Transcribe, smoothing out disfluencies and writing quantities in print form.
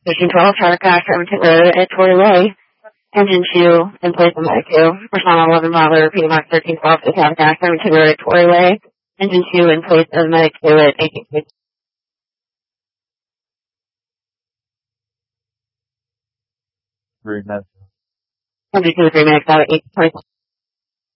1312, Charlotte Crash, Tickler at Tory Way. Engine 2 in place of Medic 2. Respond 11 Modeler, repeating Mark 1312 to Charlotte Crash, Tickler at Tory Way. Engine 2 in place of Medic 2 at 1860. Green Net. Engine 2 3 minutes out at 8:20.